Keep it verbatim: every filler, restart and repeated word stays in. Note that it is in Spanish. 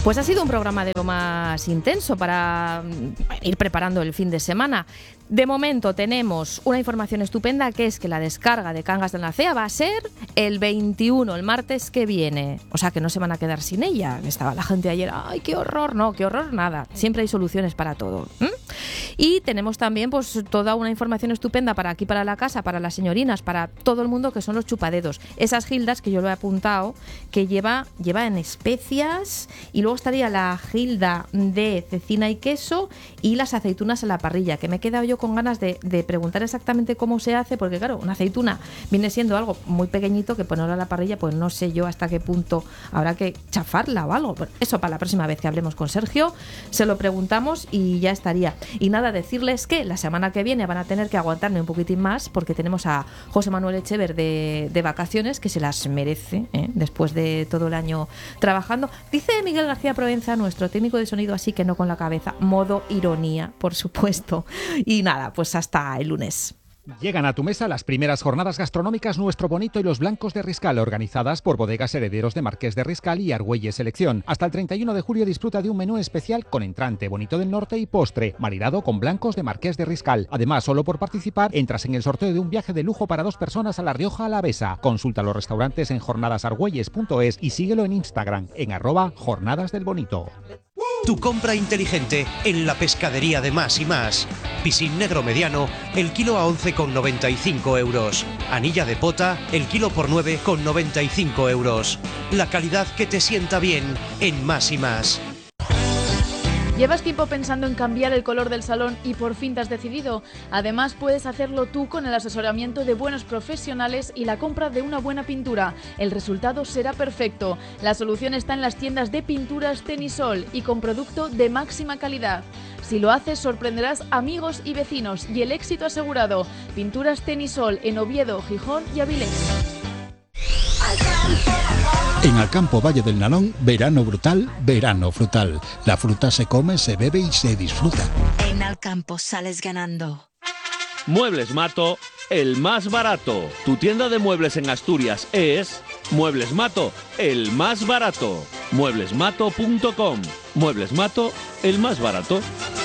Pues ha sido un programa de lo más intenso para ir preparando el fin de semana. De momento tenemos una información estupenda, que es que la descarga de Cangas de Narcea va a ser el veintiuno, el martes que viene. O sea que no se van a quedar sin ella. Estaba la gente ayer, ¡ay, qué horror! No, qué horror, nada. Siempre hay soluciones para todo. ¿Mm? Y tenemos también pues toda una información estupenda para aquí, para la casa, para las señorinas, para todo el mundo, que son los chupadedos. Esas gildas que yo lo he apuntado, que lleva, lleva en especias, y luego estaría la gilda de cecina y queso y las aceitunas a la parrilla, que me he quedado yo con ganas de, de preguntar exactamente cómo se hace, porque claro, una aceituna viene siendo algo muy pequeñito que ponerlo a la parrilla, pues no sé yo hasta qué punto habrá que chafarla o algo. Eso para la próxima vez que hablemos con Sergio se lo preguntamos y ya estaría. Y nada, decirles que la semana que viene van a tener que aguantarme un poquitín más, porque tenemos a José Manuel Echever de, de vacaciones, que se las merece, ¿eh? Después de todo el año trabajando. Dice Miguel García Provenza, nuestro técnico de sonido, así que no con la cabeza, modo ironía, por supuesto. Y nada, pues hasta el lunes. Llegan a tu mesa las primeras jornadas gastronómicas Nuestro Bonito y los Blancos de Riscal, organizadas por Bodegas Herederos de Marqués de Riscal y Argüelles Selección. Hasta el treinta y uno de julio disfruta de un menú especial con entrante, bonito del norte y postre, maridado con Blancos de Marqués de Riscal. Además, solo por participar, entras en el sorteo de un viaje de lujo para dos personas a La Rioja Alavesa. Consulta los restaurantes en jornadas argüelles punto es y síguelo en Instagram, en arroba Jornadas del Bonito. Tu compra inteligente en la pescadería de Más y Más. Piscín negro mediano, el kilo a once con noventa y cinco euros. Anilla de pota, el kilo por nueve con noventa y cinco euros. La calidad que te sienta bien en Más y Más. ¿Llevas tiempo pensando en cambiar el color del salón y por fin te has decidido? Además, puedes hacerlo tú con el asesoramiento de buenos profesionales y la compra de una buena pintura. El resultado será perfecto. La solución está en las tiendas de pinturas Tenisol y con producto de máxima calidad. Si lo haces, sorprenderás amigos y vecinos, y el éxito asegurado. Pinturas Tenisol en Oviedo, Gijón y Avilés. En Alcampo Valle del Nalón, verano brutal, verano frutal. La fruta se come, se bebe y se disfruta. En Alcampo sales ganando. Muebles Mato, el más barato. Tu tienda de muebles en Asturias es Muebles Mato, el más barato. muebles mato punto com. Muebles Mato, el más barato.